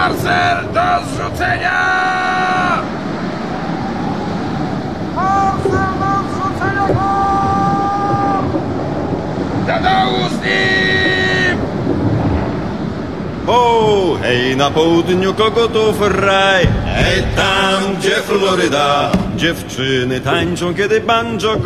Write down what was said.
Parcel do zrzucenia! Parcel do zrzucenia! Do dołu z nim! O, hej, na południu kogotów raj. Hej, tam, gdzie Floryda. Dziewczyny tańczą, kiedy banjo